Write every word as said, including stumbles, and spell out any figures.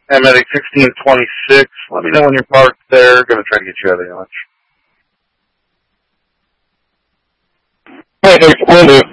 Medic sixteen twenty-six. Let me know when you're parked there. Going to try to get you out of the lunch. Hey, will do.